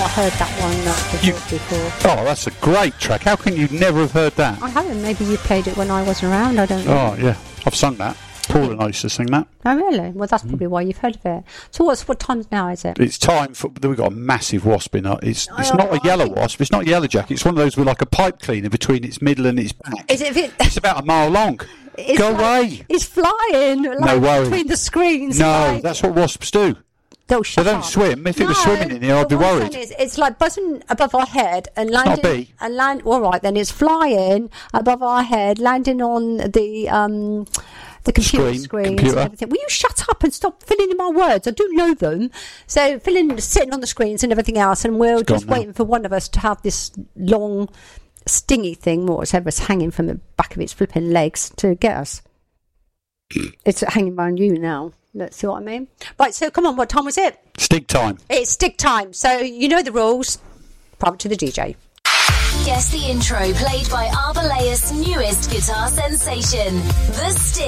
not heard that one before. Oh, that's a great track. How can you never have heard that? I haven't. Maybe you played it when I wasn't around. I don't know. Oh, yeah. I've sung that. Paul and I used to sing that. Oh, really? Well, that's probably why you've heard of it. So what time now is it? It's time for... We've got a massive wasp in it. It's not a yellow wasp. It's not a yellow jacket. It's one of those with like a pipe cleaner between its middle and its back. It's about a mile long. Go away. It's flying. No worry. Between the screens. No, that's what wasps do. They don't swim. If it was swimming in here, I'd be worried. It's like buzzing above our head and landing. Not a bee. All right, then it's flying above our head, landing on the computer screens and everything. Will you shut up and stop filling in my words? I do know them. So sitting on the screens and everything else, and we're just waiting for one of us to have this long, stingy thing, whatever's hanging from the back of its flipping legs to get us. It's hanging around you now. Let's see what I mean. Right, so come on, what time was it? Stig time. It's Stig time. So you know the rules. Private to the DJ. Guess the intro played by Arbalea's newest guitar sensation, The Stig.